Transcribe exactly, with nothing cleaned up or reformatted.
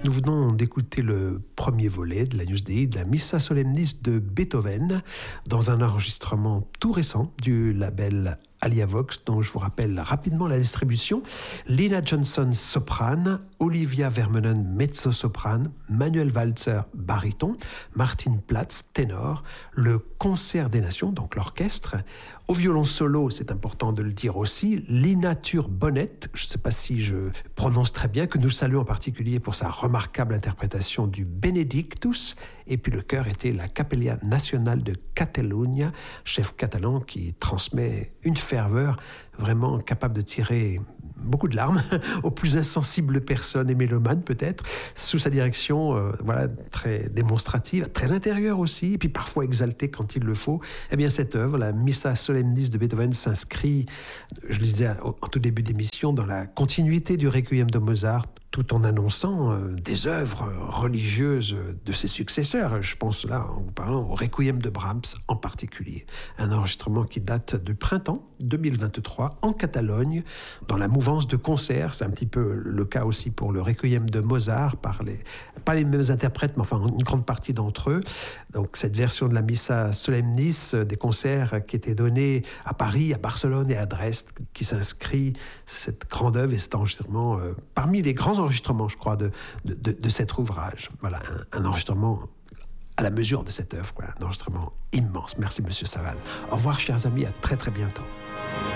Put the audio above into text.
Nous venons d'écouter le premier volet de la News Dei, de la Missa Solemnis de Beethoven, dans un enregistrement tout récent du label Aliavox, dont je vous rappelle rapidement la distribution. Lina Johnson, soprane, Olivia Vermeulen, mezzo-soprane, Manuel Walzer, baryton, Martin Platz, ténor, le Concert des Nations, donc l'orchestre. Au violon solo, c'est important de le dire aussi, Lina Tur-Bonnet, je ne sais pas si je prononce très bien, que nous saluons en particulier pour sa remarquable interprétation du Benedictus, et puis le chœur était la Capella Nacional de Catalunya, chef catalan qui transmet une ferveur vraiment capable de tirer beaucoup de larmes aux plus insensibles personnes et mélomanes peut-être, sous sa direction euh, voilà, très démonstrative, très intérieure aussi, et puis parfois exaltée quand il le faut. Eh bien cette œuvre, la Missa Solemnis de Beethoven, s'inscrit, je le disais en tout début d'émission, dans la continuité du Requiem de Mozart, tout en annonçant euh, des œuvres religieuses de ses successeurs. Je pense là, en vous parlant, au Requiem de Brahms en particulier. Un enregistrement qui date du printemps deux mille vingt-trois en Catalogne, dans la mouvance de concert. C'est un petit peu le cas aussi pour le Requiem de Mozart, par les, pas les mêmes interprètes, mais enfin une grande partie d'entre eux. Donc cette version de la Missa Solemnis, des concerts qui étaient donnés à Paris, à Barcelone et à Dresde, qui s'inscrit, cette grande œuvre et cet enregistrement, euh, parmi les grands enregistrements, je crois, de, de, de, de cet ouvrage. Voilà, un, un enregistrement à la mesure de cette œuvre, quoi, un enregistrement immense. Merci, Monsieur Saval. Au revoir, chers amis, à très très bientôt.